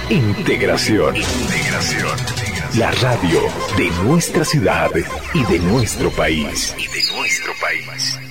Integración. La radio de nuestra ciudad y de nuestro país.